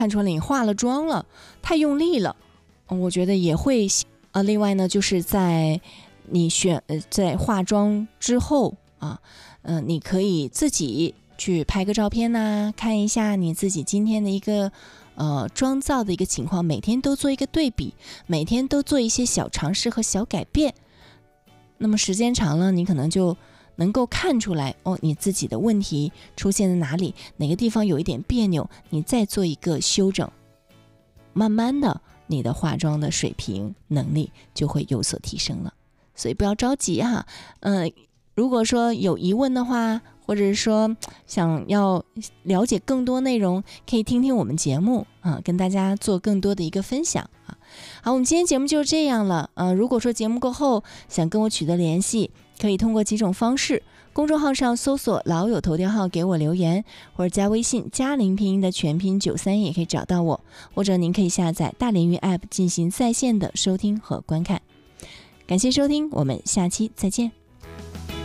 看出来你化了妆了，太用力了，我觉得也会另外呢，就是在你在化妆之后你可以自己去拍个照片呐，看一下你自己今天的一个妆造的一个情况，每天都做一个对比，每天都做一些小尝试和小改变。那么时间长了，你可能就能够看出来你自己的问题出现在哪里，哪个地方有一点别扭，你再做一个修整，慢慢的你的化妆的水平能力就会有所提升了。所以不要着急哈，如果说有疑问的话，或者是说想要了解更多内容，可以听听我们节目跟大家做更多的一个分享好，我们今天节目就是这样了如果说节目过后想跟我取得联系，可以通过几种方式，公众号上搜索老友头条号给我留言，或者加微信加0拼音的全拼93也可以找到我，或者您可以下载大连云 App 进行在线的收听和观看。感谢收听，我们下期再见。